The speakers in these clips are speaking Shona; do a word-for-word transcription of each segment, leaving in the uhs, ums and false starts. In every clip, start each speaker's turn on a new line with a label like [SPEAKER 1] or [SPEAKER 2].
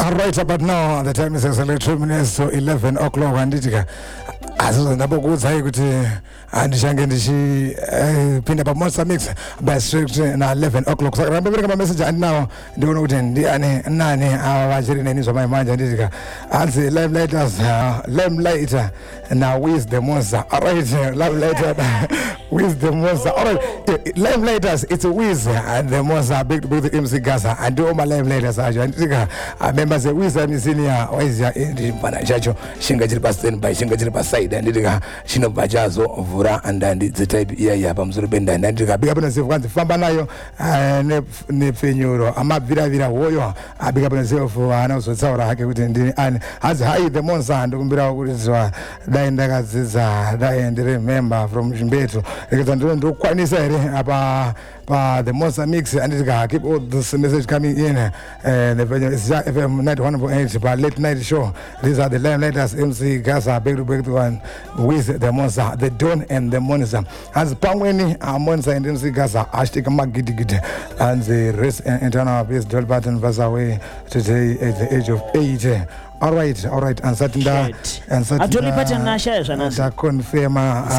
[SPEAKER 1] All right, about now the time is exactly two minutes to eleven o'clock anditika azizo ndapokudza kuti andishange ndichi pinda pa Monster Mix by strict na eleven o'clock. Saka rambereka ma message andinawo ndiona kuti ndiani nani avachiri neni zva mai manje anditika anzi live lighters live lighter na with the monster. All right, live lighter with the monster. All right, live lighters it's a whiz and the monster big big the M C Gaza and do my live lighters ajo anditika members the whiz and senior wise ya ndi pana chacho shinga chiri pa stand by shinga chiri pa side anditika chino bajazo vura and and the type iya ya pa mzuri benda anditika big up na self kwanza famba nayo ne ne fenyuro amabvira vira hoyo big up na self ana uzotsaura hake kuti ndi ani has high the monster ndikumbira kuti zwa dai ndakadzidza dai ndi remember from Jimbeto because ndo ndokwanisa ere apa pa the Monster Mix anditika keep all this message coming in uh, the venue is F M ninety-one point eight pa late night show. These are the live lighters M C Gaza big to big one with the monster the Don and the monster as pangweni a monster and M C Gaza ashtika magidi gidi and the rest internal base dual button pass away today at the age of eighty. All right, all right, and certain that and certain
[SPEAKER 2] atoli pattern na share sana
[SPEAKER 1] ta confirm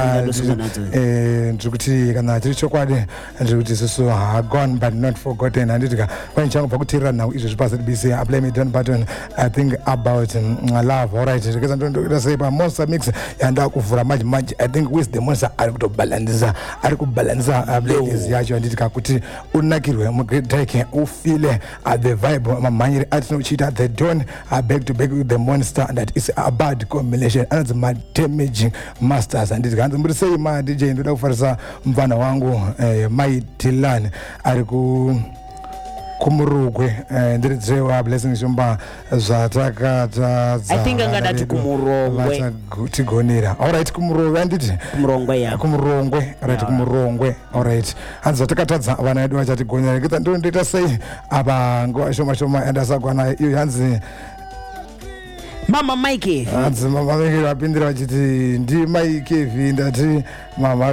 [SPEAKER 1] eh ndukuti kana chiri chokwadi ndukuti susu are gone but not forgotten anditika kwanchangu pakutira now izvo zvipasa B C I blame it on button I think about um, love. All right, because ndikuita say pa Monster Mix yanda kuvhura much much I think with the monster ari kutobalanisa ari kubalanisa ladies yacho anditika kuti unakirwe mu great take ufile at the vibe mamanyiri atinochita the Don I beg to beg with the monster that is a bad combination and it's my damaging masters and it's going to say my D J ndoda kufarisa mfana wangu eh, my Tilan ariku kumurugwe ndiridzewa blessing shumba zvatakata
[SPEAKER 2] I think angadati kumurongwe
[SPEAKER 1] tigonera. All right, kumurongwe anditi
[SPEAKER 2] kumurongwe ya
[SPEAKER 1] kumurongwe right kumurongwe. All right, hanzi zvatakatadza vana vedu vachatigonera kita ndo ndoita sei apa nguva shoma shoma andasagwana iyo hanzi
[SPEAKER 2] Mama Mikey.
[SPEAKER 1] Hanzi mama Mikey vapindira vachiti ndi Mike V ndati mama